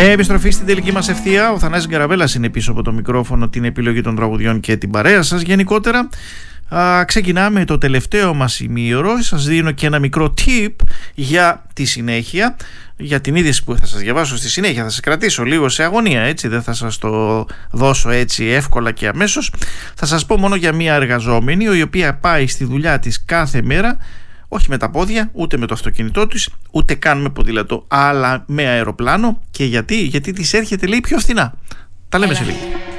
Επιστροφή στην τελική μας ευθεία. Ο Θανάσης Γκαραβέλας είναι πίσω από το μικρόφωνο, την επιλογή των τραγουδιών και την παρέα σας γενικότερα. Ξεκινάμε το τελευταίο μας ημίωρο. Σας δίνω και ένα μικρό tip για τη συνέχεια, για την είδηση που θα σας διαβάσω στη συνέχεια. Θα σας κρατήσω λίγο σε αγωνία, έτσι, δεν θα σας το δώσω έτσι εύκολα και αμέσως. Θα σας πω μόνο για μια εργαζόμενη η οποία πάει στη δουλειά της κάθε μέρα, όχι με τα πόδια, ούτε με το αυτοκίνητό της, ούτε καν με ποδήλατο, αλλά με αεροπλάνο. Και γιατί της έρχεται, λέει, πιο φθηνά. Τα λέμε σε λίγο.